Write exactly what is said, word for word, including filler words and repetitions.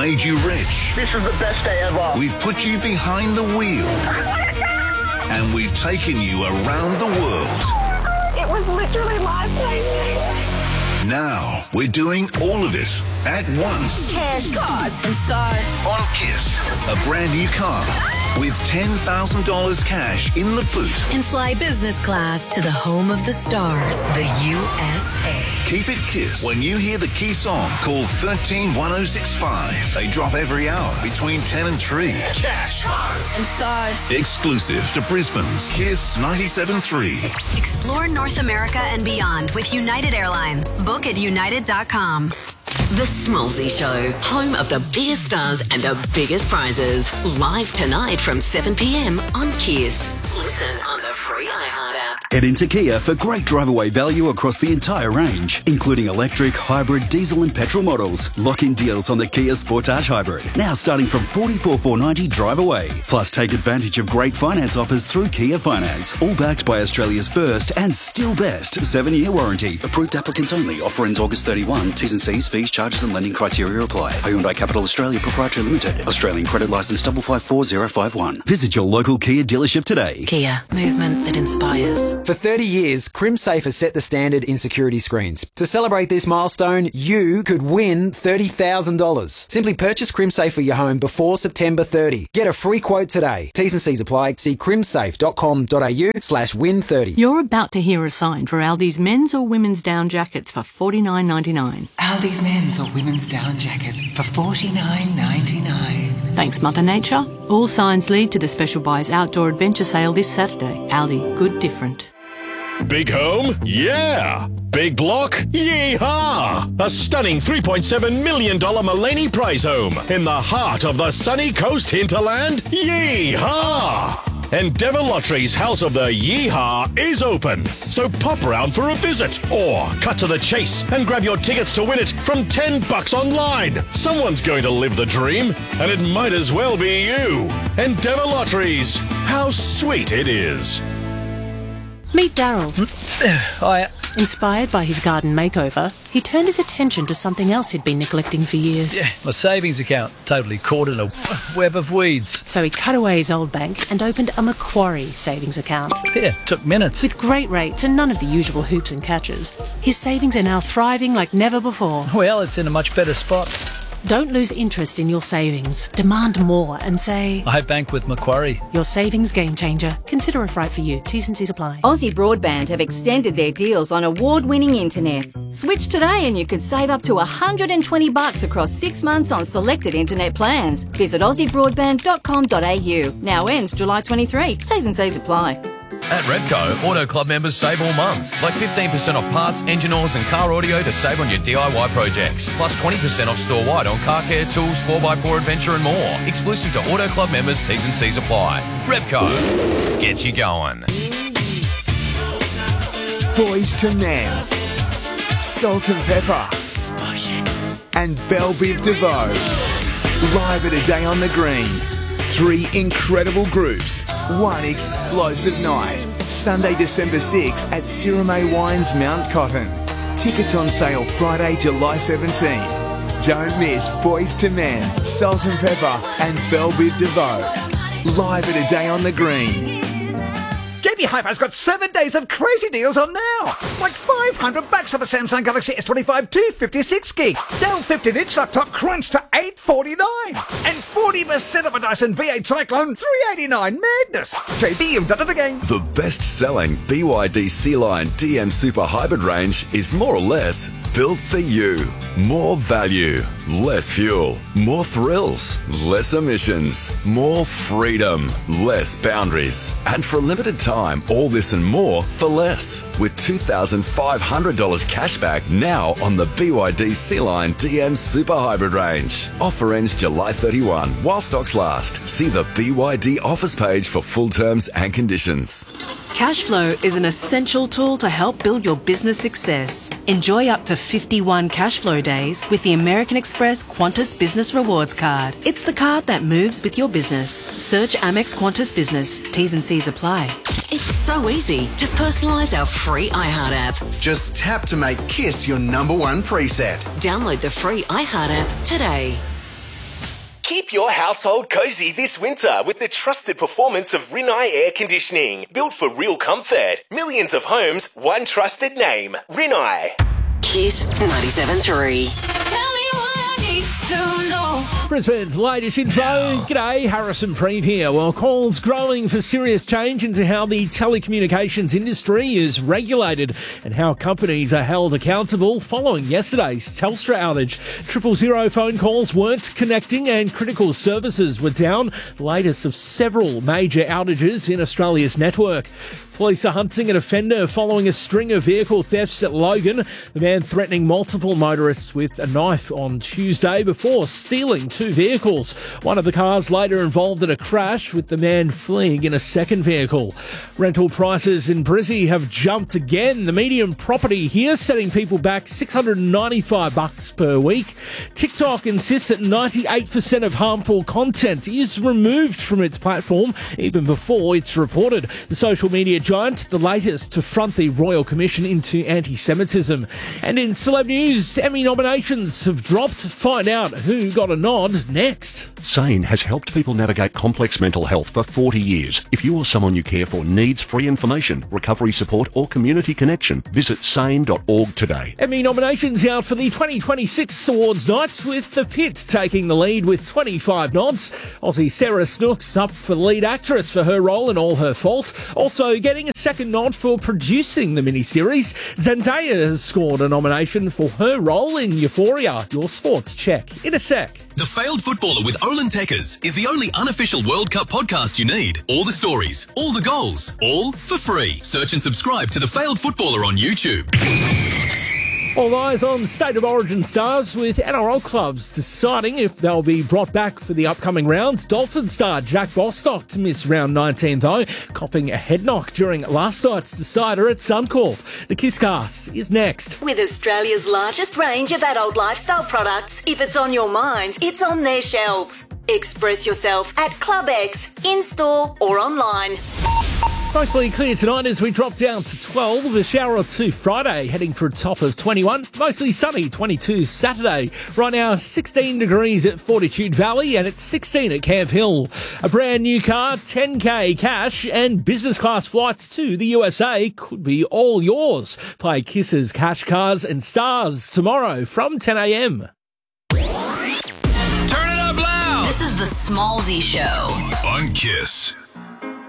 made you rich. This is the best day ever. We've put you behind the wheel. And we've taken you around the world. It was literally life-changing. Now, we're doing all of it at once. Cash, cars, and stars. On Kiss, a brand new car with ten thousand dollars cash in the boot. And fly business class to the home of the stars, the U S A. Keep it Kiss. When you hear the key song, call one three one oh six five. They drop every hour between ten and three. Cash, cars, and stars. Exclusive to Brisbane's Kiss ninety-seven point three. Explore North America and beyond with United Airlines. Book at united dot com. The Smallsy Show, home of the biggest stars and the biggest prizes. Live tonight from seven p.m. on Kiss. Listen on the free iHeart app. Head into Kia for great drive-away value across the entire range, including electric, hybrid, diesel and petrol models. Lock-in deals on the Kia Sportage Hybrid, now starting from forty-four thousand four hundred ninety dollars drive away. Plus, take advantage of great finance offers through Kia Finance, all backed by Australia's first and still best seven-year warranty. Approved applicants only. Offer ends August thirty-first. T's and C's, fees, charges and lending criteria apply. Hyundai Capital Australia Proprietary Limited. Australian credit licence five five four zero five one. Visit your local Kia dealership today. Kia, movement that inspires. For thirty years, CrimSafe has set the standard in security screens. To celebrate this milestone, you could win thirty thousand dollars. Simply purchase CrimSafe for your home before September thirtieth. Get a free quote today. T's and C's apply. See crimsafe dot com dot a u slash win thirty. You're about to hear a sign for Aldi's men's or women's down jackets for forty-nine ninety-nine. Aldi's men's or women's down jackets for forty-nine ninety-nine. Thanks, Mother Nature. All signs lead to the Special Buys Outdoor Adventure Sale this Saturday. Aldi, good different. Big home? Yeah. Big block? Yee-haw! A stunning three point seven million dollars Mullaney Prize home in the heart of the sunny coast hinterland? Yee-haw! Endeavour Lottery's House of the Yeehaw is open, so pop round for a visit or cut to the chase and grab your tickets to win it from ten bucks online. Someone's going to live the dream, and it might as well be you. Endeavour Lotteries. How sweet it is. Meet Daryl. Hi. Inspired by his garden makeover, he turned his attention to something else he'd been neglecting for years. Yeah, my savings account, totally caught in a web of weeds. So he cut away his old bank and opened a Macquarie savings account. Yeah, took minutes. With great rates and none of the usual hoops and catches, his savings are now thriving like never before. Well, it's in a much better spot. Don't lose interest in your savings. Demand more and say, I bank with Macquarie. Your savings game changer. Consider it right for you. T's and C's apply. Aussie Broadband have extended their deals on award-winning internet. Switch today and you could save up to one hundred twenty bucks across six months on selected internet plans. Visit aussie broadband dot com dot a u. Now ends July twenty-third. T's and C's apply. At Repco, Auto Club members save all month. Like fifteen percent off parts, engine oils and car audio to save on your D I Y projects. Plus twenty percent off store-wide on car care, tools, four by four adventure and more. Exclusive to Auto Club members, T's and C's apply. Repco, get you going. Boys to Men, Salt and Pepper, and Belle Biv DeVoe. Live at A Day on the Green. Three incredible groups, one explosive night. Sunday, December sixth at Sirame Wines, Mount Cotton. Tickets on sale Friday, July seventeenth. Don't miss Boys to Men, Salt and Pepper and Belle Biv DeVoe. Live at A Day on the Green. J B Hi-Fi's got seven days of crazy deals on now. Like five hundred bucks off a Samsung Galaxy S twenty-five two fifty-six gig. Dell fifteen inch laptop crunch to eight forty-nine. And forty percent of a Dyson V eight Cyclone three eighty-nine. Madness. J B, you've done it again. The best-selling B Y D C-Line D M Super Hybrid range is more or less built for you. More value, less fuel, more thrills, less emissions, more freedom, less boundaries. And for a limited time, all this and more for less. With two thousand five hundred dollars cashback now on the B Y D C-Line D M Super Hybrid range. Offer ends July thirty-first while stocks last. See the B Y D offers page for full terms and conditions. Cashflow is an essential tool to help build your business success. Enjoy up to fifty-one cashflow days with the American Express Qantas Business Rewards Card. It's the card that moves with your business. Search Amex Qantas Business. T's and C's apply. It's so easy to personalise our free iHeart app. Just tap to make Kiss your number one preset. Download the free iHeart app today. Keep your household cozy this winter with the trusted performance of Rinnai Air Conditioning. Built for real comfort. Millions of homes, one trusted name. Rinnai. Kiss ninety-seven point three. Brisbane's latest info. G'day, Harrison Preeve here. Well, calls growing for serious change into how the telecommunications industry is regulated and how companies are held accountable following yesterday's Telstra outage. Triple zero phone calls weren't connecting and critical services were down, the latest of several major outages in Australia's network. Police are hunting an offender following a string of vehicle thefts at Logan. The man threatening multiple motorists with a knife on Tuesday before stealing two vehicles. One of the cars later involved in a crash, with the man fleeing in a second vehicle. Rental prices in Brizzy have jumped again. The median property here setting people back six hundred ninety-five bucks per week. TikTok insists that ninety-eight percent of harmful content is removed from its platform even before it's reported. The social media giant, the latest to front the Royal Commission into anti-Semitism. And in celeb news, Emmy nominations have dropped. Find out who got a nod next. SANE has helped people navigate complex mental health for forty years. If you or someone you care for needs free information, recovery support or community connection, visit sane dot org today. Emmy nominations out for the twenty twenty-six awards night, with The Pit taking the lead with twenty-five nods. Aussie Sarah Snook's up for lead actress for her role in All Her Fault. Also getting a second nod for producing the miniseries. Zendaya has scored a nomination for her role in Euphoria. Your sports check in a sec. The Failed Footballer with Olin Tekkers is the only unofficial World Cup podcast you need. All the stories, all the goals, all for free. Search and subscribe to The Failed Footballer on YouTube. All eyes on State of Origin stars, with N R L clubs deciding if they'll be brought back for the upcoming rounds. Dolphin star Jack Bostock to miss round nineteen though, copping a head knock during last night's decider at Suncorp. The Kisscast is next. With Australia's largest range of adult lifestyle products, if it's on your mind, it's on their shelves. Express yourself at Club X, in-store or online. Mostly clear tonight as we drop down to twelve. A shower or two Friday, heading for a top of twenty-one. Mostly sunny, twenty-two Saturday. Right now, sixteen degrees at Fortitude Valley and it's sixteen at Camp Hill. A brand new car, ten K cash and business class flights to the U S A could be all yours. Play Kiss's Cash Cars and Stars tomorrow from ten a.m. Turn it up loud. This is the Smallsy Show on Kiss.